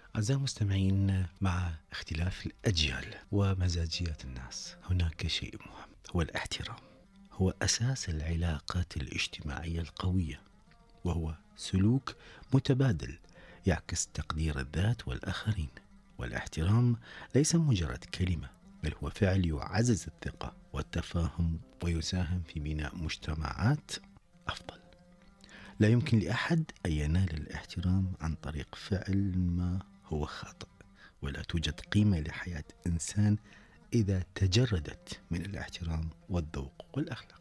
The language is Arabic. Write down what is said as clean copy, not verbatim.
أعزائي المستمعين، مع اختلاف الأجيال ومزاجيات الناس هناك شيء مهم، هو الاحترام. هو أساس العلاقات الاجتماعية القوية، وهو سلوك متبادل يعكس تقدير الذات والآخرين. والاحترام ليس مجرد كلمة، بل هو فعل يعزز الثقة والتفاهم ويساهم في بناء مجتمعات أفضل. لا يمكن لأحد أن ينال الاحترام عن طريق فعل ما هو خاطئ، ولا توجد قيمة لحياة إنسان إذا تجردت من الاحترام والذوق والأخلاق.